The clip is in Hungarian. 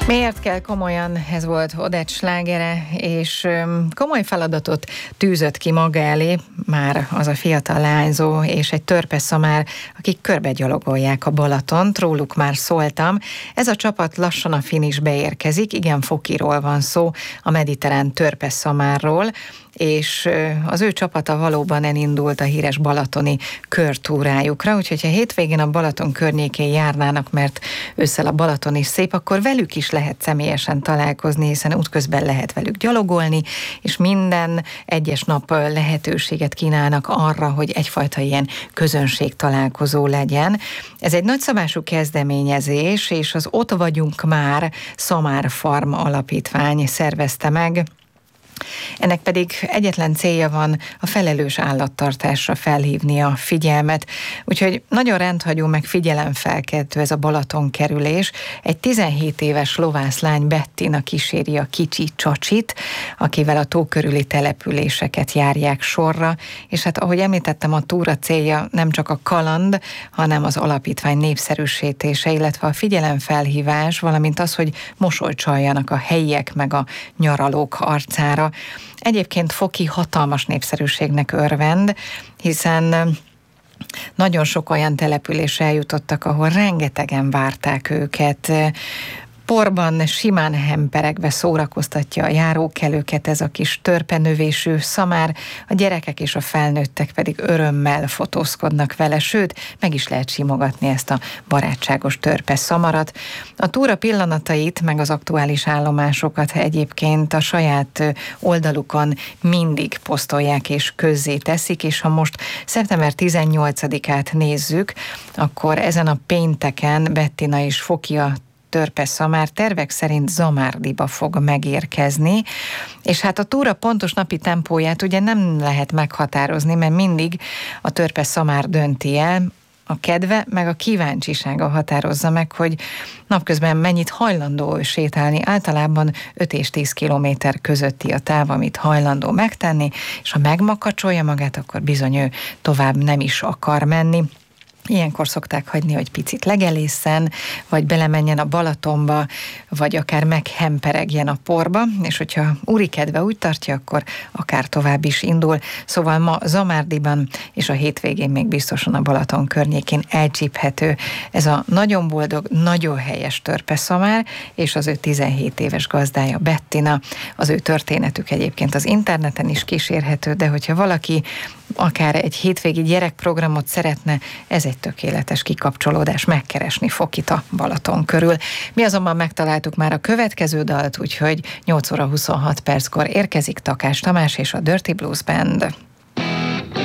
Miért kell komolyan? Ez volt Odette slágere, és komoly feladatot tűzött ki maga elé már az a fiatal lányzó és egy törpeszamár, akik körbegyalogolják a Balatont, róluk már szóltam. Ez a csapat lassan a finisbe érkezik, igen, Fokiról van szó, a mediterrán törpeszamárról, és az ő csapata valóban elindult a híres balatoni körtúrájukra, úgyhogy ha hétvégén a Balaton környékén járnának, mert ősszel a Balaton is szép, akkor velük is lehet személyesen találkozni, hiszen útközben lehet velük gyalogolni, és minden egyes nap lehetőséget kínálnak arra, hogy egyfajta ilyen közönség találkozó legyen. Ez egy nagyszabású kezdeményezés, és az Ott vagyunk már Szamár Farm alapítvány szervezte meg. Ennek pedig egyetlen célja van, a felelős állattartásra felhívni a figyelmet. Úgyhogy nagyon rendhagyó, meg figyelemfelkeltő ez a Balaton kerülés. Egy 17 éves lovászlány, Bettina kíséri a kicsi Csacsit, akivel a tó körüli településeket járják sorra, és hát ahogy említettem, a túra célja nem csak a kaland, hanem az alapítvány népszerűsítése, illetve a figyelemfelhívás, valamint az, hogy mosolyt csaljanak a helyiek meg a nyaralók arcára. Egyébként Foki hatalmas népszerűségnek örvend, hiszen nagyon sok olyan településre eljutottak, ahol rengetegen várták őket. Porban simán hemperegve szórakoztatja a járókelőket ez a kis törpenövésű szamár, a gyerekek és a felnőttek pedig örömmel fotózkodnak vele, sőt, meg is lehet simogatni ezt a barátságos törpe szamarat. A túra pillanatait, meg az aktuális állomásokat egyébként a saját oldalukon mindig posztolják és közzé teszik, és ha most szeptember 18-át nézzük, akkor ezen a pénteken Bettina és Foki a törpeszamár tervek szerint Zamárdiba fog megérkezni, és hát a túra pontos napi tempóját ugye nem lehet meghatározni, mert mindig a törpeszamár dönti el, a kedve meg a kíváncsisága határozza meg, hogy napközben mennyit hajlandó sétálni. Általában 5 és 10 kilométer közötti a táv, amit hajlandó megtenni, és ha megmakacsolja magát, akkor bizony ő tovább nem is akar menni. Ilyenkor szokták hagyni, hogy picit legelészen, vagy belemenjen a Balatonba, vagy akár meghemperegjen a porba, és hogyha úri kedve úgy tartja, akkor akár tovább is indul. Szóval ma Zamárdiban és a hétvégén még biztosan a Balaton környékén elcsíphető ez a nagyon boldog, nagyon helyes törpeszamár, és az ő 17 éves gazdája Bettina. Az ő történetük egyébként az interneten is kísérhető, de hogyha valaki akár egy hétvégi gyerekprogramot szeretne, ez egy tökéletes kikapcsolódás, megkeresni Fokit a Balaton körül. Mi azonban megtaláltuk már a következő dalt, úgyhogy 8 óra 26 perckor érkezik Takás Tamás és a Dirty Blues Band.